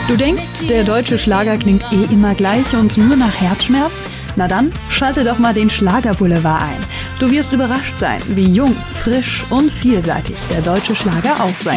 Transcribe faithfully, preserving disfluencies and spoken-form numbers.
Du denkst, der deutsche Schlager klingt eh immer gleich und nur nach Herzschmerz? Na dann, schalte doch mal den Schlagerboulevard ein. Du wirst überrascht sein, wie jung, frisch und vielseitig der deutsche Schlager auch sein